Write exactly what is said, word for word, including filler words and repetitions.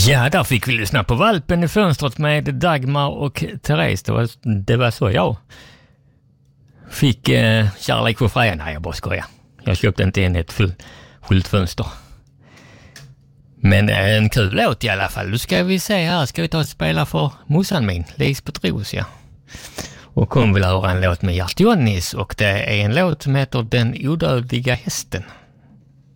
Ja, där fick vi lyssna på Valpen i fönstret med Dagmar och Therese. Det var, det var så jag fick eh, kärlek för Freja. Nej, jag bara skojar. Jag köpte inte in ett full, skyltfönster. Men en kul låt i alla fall. Nu ska vi se här. Ska vi ta ett spela för Mossan min, Lisbeth Ros, ja. Och kom vill höra en låt med Gert Jonnis. Och det är en låt som heter Den odödliga hästen.